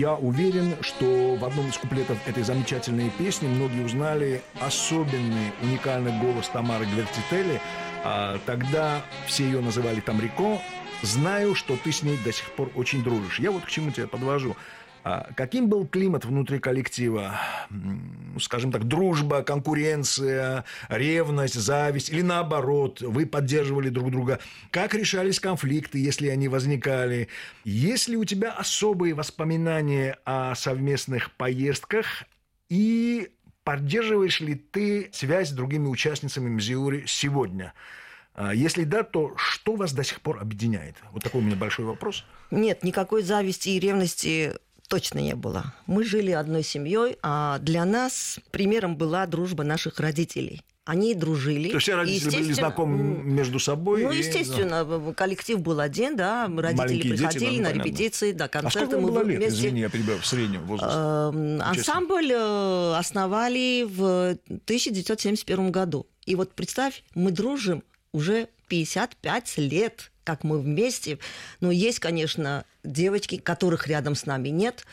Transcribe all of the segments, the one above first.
Я уверен, что в одном из куплетов этой замечательной песни многие узнали особенный, уникальный голос Тамары Гвертетели. Тогда все ее называли Тамрико. Знаю, что ты с ней до сих пор очень дружишь. Я вот к чему тебя подвожу. Каким был климат внутри коллектива? Скажем так, дружба, конкуренция, ревность, зависть или наоборот, вы поддерживали друг друга? Как решались конфликты, если они возникали? Есть ли у тебя особые воспоминания о совместных поездках? И поддерживаешь ли ты связь с другими участницами Мзиури сегодня? Если да, то что вас до сих пор объединяет? Вот такой у меня большой вопрос. Нет, никакой зависти и ревности точно не было. Мы жили одной семьей, а для нас примером была дружба наших родителей. Они дружили. То есть все родители были знакомы между собой? Естественно, коллектив был один, да, родители приходили на репетиции, да, концерты. А сколько было лет, извини, я перебиваю, в среднем возрасте? Ансамбль основали в 1971 году. И вот представь, мы дружим уже 55 лет, как мы вместе. Но есть, конечно, девочки, которых рядом с нами нет.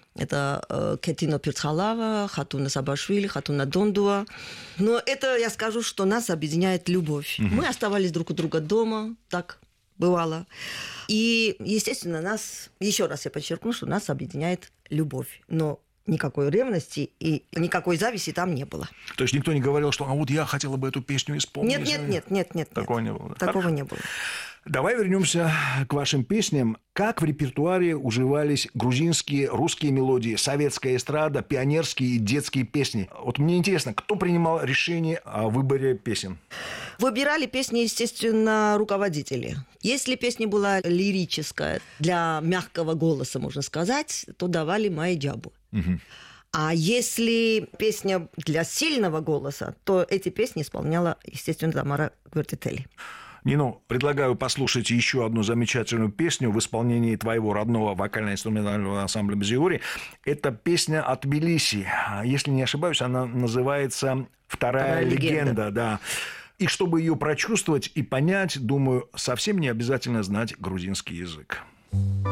Это Кетина Пирцхалава, Хатуна Сабашвили, Хатуна Дондуа. Но это, я скажу, что нас объединяет любовь. Мы оставались друг у друга дома, так бывало. И, естественно, нас, еще раз я подчеркну, что нас объединяет любовь. Но никакой ревности и никакой зависти там не было. То есть никто не говорил, что вот я хотела бы эту песню исполнить? Нет. Такого не было? Такого не было. Давай вернемся к вашим песням. Как в репертуаре уживались грузинские, русские мелодии, советская эстрада, пионерские и детские песни? Вот мне интересно, кто принимал решение о выборе песен? Выбирали песни, естественно, руководители. Если песня была лирическая, для мягкого голоса, можно сказать, то давали Майджабу. А если песня для сильного голоса, то эти песни исполняла, естественно, Тамара Гвертетели. Нино, предлагаю послушать еще одну замечательную песню в исполнении твоего родного вокально-инструментального ансамбля Мзиури. Это песня от Тбилиси. Если не ошибаюсь, она называется «Вторая легенда». Да. И чтобы ее прочувствовать и понять, думаю, совсем не обязательно знать грузинский язык.